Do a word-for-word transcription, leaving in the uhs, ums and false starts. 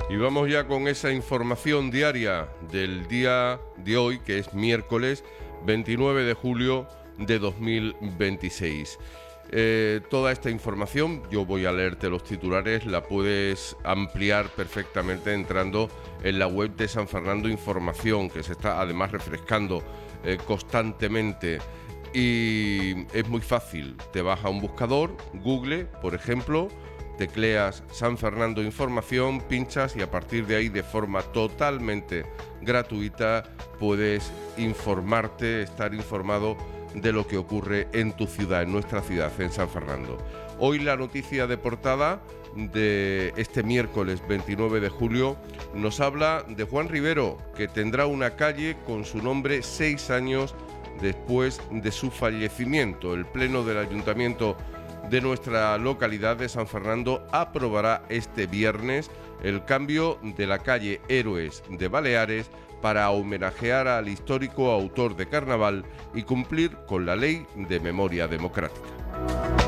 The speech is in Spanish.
Y vamos ya con esa información diaria del día de hoy, que es miércoles veintinueve de julio de dos mil veintiséis. Eh, toda esta información, yo voy a leerte los titulares, la puedes ampliar perfectamente entrando en la web de San Fernando Información, que se está además refrescando eh, constantemente. Y es muy fácil, te vas a un buscador, Google, por ejemplo, tecleas San Fernando Información, pinchas y a partir de ahí, de forma totalmente gratuita, puedes informarte, estar informado de lo que ocurre en tu ciudad, en nuestra ciudad, en San Fernando. Hoy la noticia de portada de este miércoles veintinueve de julio nos habla de Juan Rivero, que tendrá una calle con su nombre seis años después de su fallecimiento. El Pleno del Ayuntamiento de nuestra localidad de San Fernando aprobará este viernes el cambio de la calle Héroes de Baleares para homenajear al histórico autor de Carnaval y cumplir con la Ley de Memoria Democrática.